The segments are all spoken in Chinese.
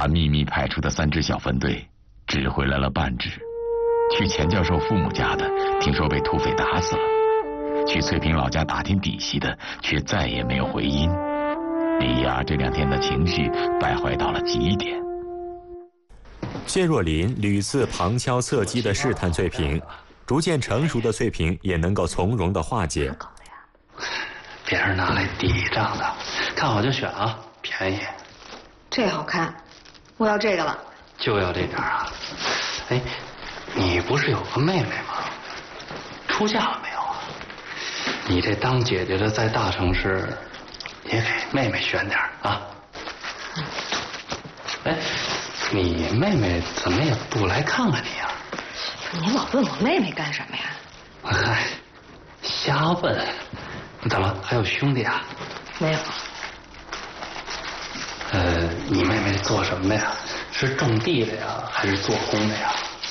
他秘密派出的3支小分队，只回来了半支。去钱教授父母家的，听说被土匪打死了；去翠萍老家打听底细的，却再也没有回音。李涯这2天的情绪败坏到了极点。 谢若琳屡次旁敲侧击地试探翠萍，逐渐成熟的翠萍也能够从容地化解。 别人拿来第一张的，看好就选啊，便宜。 这好看，我要这个了。 就要这点啊？哎，你不是有个妹妹吗？出嫁了没有啊？你这当姐姐的在大城市，也给妹妹选点啊。哎，你妹妹怎么也不来看看你呀？ 你老问我妹妹干什么呀？ 嗨，瞎问。怎么还有兄弟啊？ 没有。 你妹妹做什么的呀？是种地的呀，还是做工的呀？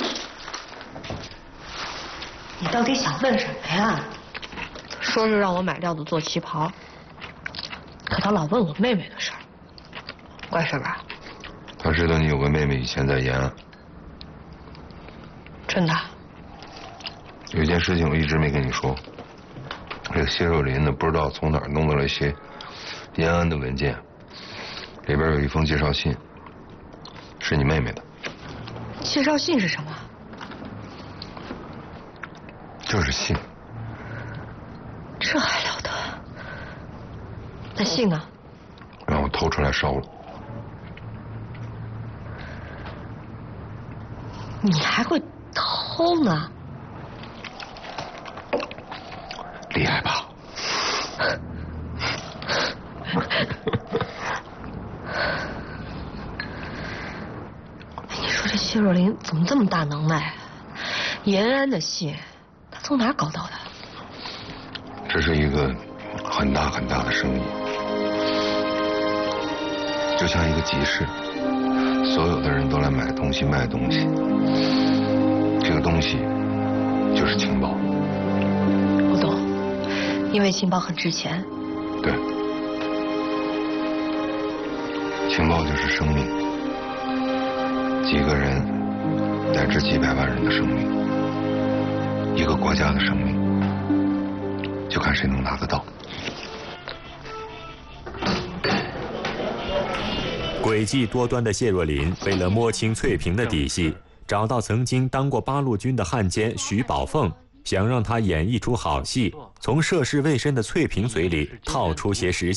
你到底想问什么呀？ 说是让我买料子做旗袍，可他老问我妹妹的事儿，怪事吧？ 他知道你有个妹妹以前在延安。 真的？ 有件事情我一直没跟你说。这个谢若琳呢，不知道从哪儿弄到了一些延安的文件，里边有一封介绍信，是你妹妹的。 介绍信是什么？ 就是信。 这还了得？那信呢？ 让我偷出来烧了。 你还会偷呢？ 厉害吧？ 你说这谢若琳怎么这么大能耐？延安的信，她从哪儿搞到的？ 这是一个很大很大的生意，就像一个集市，所有的人都来买东西卖东西，这个东西就是情报。 我懂，因为情报很值钱。 对，情报就是生命，几个人乃至几百万人的生命，一个国家的生命，就看谁能拿得到。 诡计多端的谢若琳为了摸清翠萍的底细，找到曾经当过八路军的汉奸徐宝凤，想让他演一出好戏，从涉世未深的翠萍嘴里套出些实